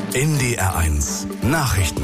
NDR1 Nachrichten.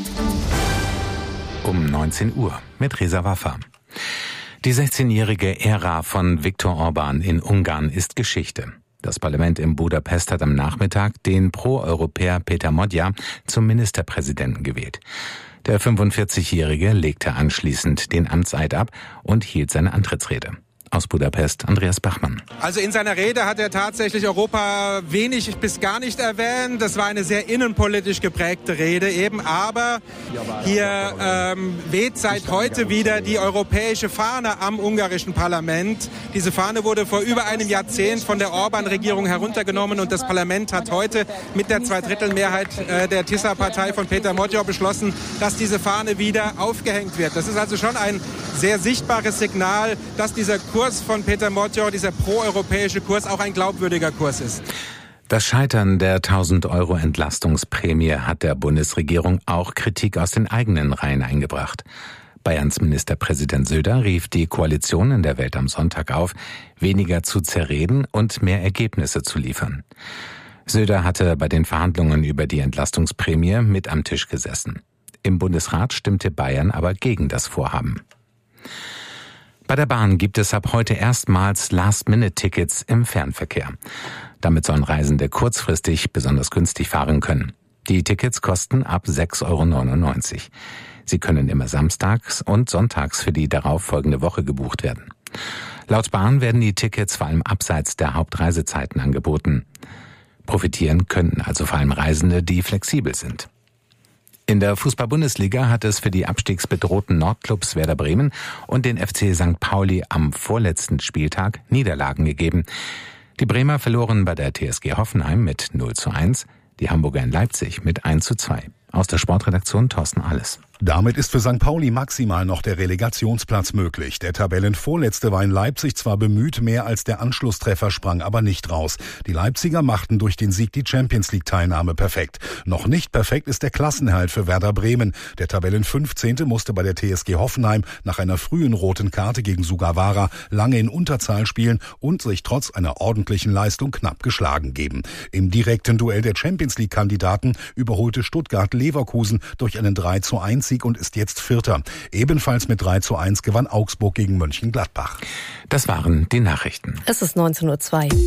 Um 19 Uhr mit Reza Waffa. Die 16-jährige Ära von Viktor Orbán in Ungarn ist Geschichte. Das Parlament in Budapest hat am Nachmittag den Pro-Europäer Péter Modja zum Ministerpräsidenten gewählt. Der 45-Jährige legte anschließend den Amtseid ab und hielt seine Antrittsrede. Aus Budapest, Andreas Bachmann. Also in seiner Rede hat er tatsächlich Europa wenig bis gar nicht erwähnt. Das war eine sehr innenpolitisch geprägte Rede eben. Aber hier weht seit heute wieder die europäische Fahne am ungarischen Parlament. Diese Fahne wurde vor über einem Jahrzehnt von der Orbán-Regierung heruntergenommen. Und das Parlament hat heute mit der Zweidrittelmehrheit der Tisza-Partei von Péter Modja beschlossen, dass diese Fahne wieder aufgehängt wird. Das ist also schon ein sehr sichtbares Signal, dass dieser Kurs von Péter Modja, dieser proeuropäische Kurs, auch ein glaubwürdiger Kurs ist. Das Scheitern der 1.000 € Entlastungsprämie hat der Bundesregierung auch Kritik aus den eigenen Reihen eingebracht. Bayerns Ministerpräsident Söder rief die Koalition in der Welt am Sonntag auf, weniger zu zerreden und mehr Ergebnisse zu liefern. Söder hatte bei den Verhandlungen über die Entlastungsprämie mit am Tisch gesessen. Im Bundesrat stimmte Bayern aber gegen das Vorhaben. Bei der Bahn gibt es ab heute erstmals Last-Minute-Tickets im Fernverkehr. Damit sollen Reisende kurzfristig besonders günstig fahren können. Die Tickets kosten ab 6,99 €. Sie können immer samstags und sonntags für die darauffolgende Woche gebucht werden. Laut Bahn werden die Tickets vor allem abseits der Hauptreisezeiten angeboten. Profitieren könnten also vor allem Reisende, die flexibel sind. In der Fußball-Bundesliga hat es für die abstiegsbedrohten Nordclubs Werder Bremen und den FC St. Pauli am vorletzten Spieltag Niederlagen gegeben. Die Bremer verloren bei der TSG Hoffenheim mit 0:1, die Hamburger in Leipzig mit 1:2. Aus der Sportredaktion Thorsten Alles. Damit ist für St. Pauli maximal noch der Relegationsplatz möglich. Der Tabellenvorletzte war in Leipzig zwar bemüht, mehr als der Anschlusstreffer sprang aber nicht raus. Die Leipziger machten durch den Sieg die Champions-League-Teilnahme perfekt. Noch nicht perfekt ist der Klassenerhalt für Werder Bremen. Der Tabellen-15. musste bei der TSG Hoffenheim nach einer frühen roten Karte gegen Sugawara lange in Unterzahl spielen und sich trotz einer ordentlichen Leistung knapp geschlagen geben. Im direkten Duell der Champions-League-Kandidaten überholte Stuttgart Leverkusen durch einen 3:1 Sieg und ist jetzt Vierter. Ebenfalls mit 3:1 gewann Augsburg gegen Mönchengladbach. Das waren die Nachrichten. Es ist 19:02 Uhr.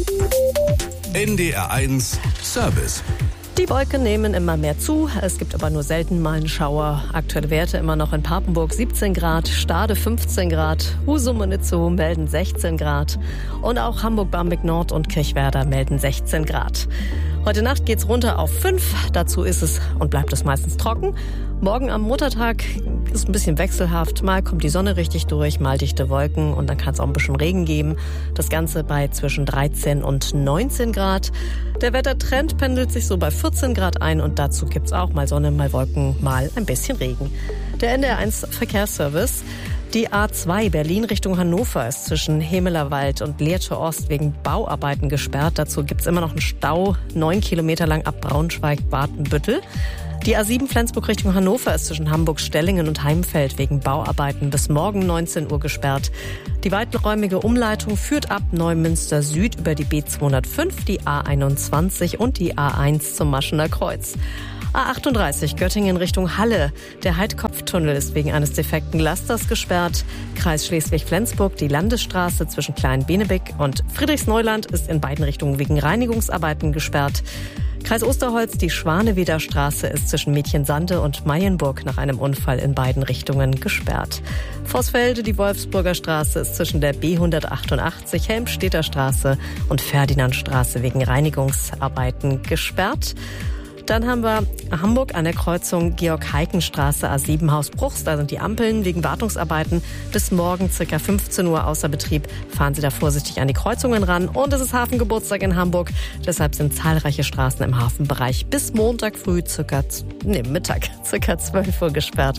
NDR1 Service. Die Wolken nehmen immer mehr zu, es gibt aber nur selten mal einen Schauer. Aktuelle Werte immer noch in Papenburg 17 Grad, Stade 15 Grad, Husum und Itzehoe melden 16 Grad und auch Hamburg-Barmbek-Nord und Kirchwerder melden 16 Grad. Heute Nacht geht's runter auf 5, dazu ist es und bleibt es meistens trocken. Morgen am Muttertag ist ein bisschen wechselhaft, mal kommt die Sonne richtig durch, mal dichte Wolken und dann kann es auch ein bisschen Regen geben. Das Ganze bei zwischen 13 und 19 Grad. Der Wettertrend pendelt sich so bei 14 Grad ein und dazu gibt's auch mal Sonne, mal Wolken, mal ein bisschen Regen. Der NDR1 Verkehrsservice. Die A2 Berlin Richtung Hannover ist zwischen Hemelerwald und Lehrte Ost wegen Bauarbeiten gesperrt. Dazu gibt's immer noch einen Stau, 9 Kilometer lang ab Braunschweig-Watenbüttel. Die A7 Flensburg Richtung Hannover ist zwischen Hamburg-Stellingen und Heimfeld wegen Bauarbeiten bis morgen 19 Uhr gesperrt. Die weiträumige Umleitung führt ab Neumünster Süd über die B205, die A21 und die A1 zum Maschener Kreuz. A38 Göttingen Richtung Halle. Der Heidkopftunnel ist wegen eines defekten Lasters gesperrt. Kreis Schleswig-Flensburg, die Landesstraße zwischen Klein-Benebeck und Friedrichsneuland ist in beiden Richtungen wegen Reinigungsarbeiten gesperrt. Kreis Osterholz, die Schwaneweder Straße ist zwischen Mädchensande und Mayenburg nach einem Unfall in beiden Richtungen gesperrt. Vorsfelde, die Wolfsburger Straße ist zwischen der B188, Helmstedter Straße und Ferdinandstraße wegen Reinigungsarbeiten gesperrt. Dann haben wir Hamburg an der Kreuzung Georg-Heiken-Straße A7 Haus Bruchs. Da sind die Ampeln wegen Wartungsarbeiten bis morgen ca. 15 Uhr außer Betrieb. Fahren Sie da vorsichtig an die Kreuzungen ran. Und es ist Hafengeburtstag in Hamburg. Deshalb sind zahlreiche Straßen im Hafenbereich bis Montag früh Mittag ca. 12 Uhr gesperrt.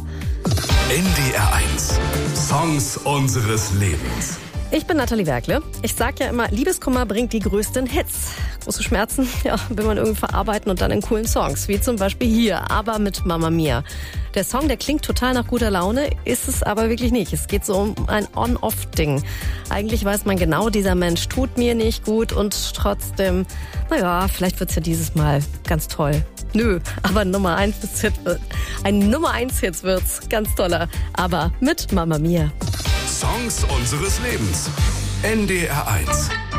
NDR1 Songs unseres Lebens. Ich bin Nathalie Werkle. Ich sag ja immer, Liebeskummer bringt die größten Hits. Große Schmerzen, ja, will man irgendwie verarbeiten und dann in coolen Songs, wie zum Beispiel hier, aber mit Mamma Mia. Der Song, der klingt total nach guter Laune, ist es aber wirklich nicht. Es geht so um ein On-Off-Ding. Eigentlich weiß man genau, dieser Mensch tut mir nicht gut und trotzdem, naja, vielleicht wird's ja dieses Mal ganz toll. Nö, aber ein Nummer 1 Hit wird's. Ganz toller. Aber mit Mamma Mia. Songs unseres Lebens. NDR 1.